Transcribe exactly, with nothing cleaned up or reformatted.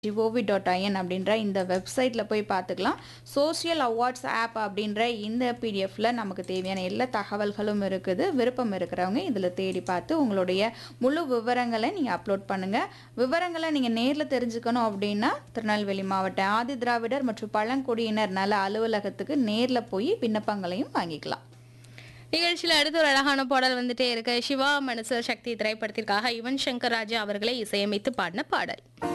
Gov dot IN அப்படின்ற இந்த வெப்சைட்டில் போய் பார்த்துக்கலாம். சோஷியல் அவார்ட்ஸ் ஆப் அப்படின்ற இந்த பிடிஎஃப்ல நமக்கு தேவையான எல்லா தகவல்களும் இருக்குது. விருப்பம் இருக்கிறவங்க இதில் தேடி பார்த்து உங்களுடைய முழு விவரங்களை நீங்கள் அப்லோட் பண்ணுங்கள். விவரங்களை நீங்கள் நேரில் தெரிஞ்சுக்கணும் அப்படின்னா திருநெல்வேலி மாவட்ட ஆதி திராவிடர் மற்றும் பழங்குடியினர் நல அலுவலகத்துக்கு நேரில் போய் விண்ணப்பங்களையும் வாங்கிக்கலாம். நிகழ்ச்சியில் அடுத்த ஒரு அழகான பாடல் வந்துட்டே இருக்கு. சிவா மனசு சக்தி திரைப்படத்திற்காக யுவன் சங்கர் ராஜா அவர்களை இசையமைத்து பாடின பாடல்.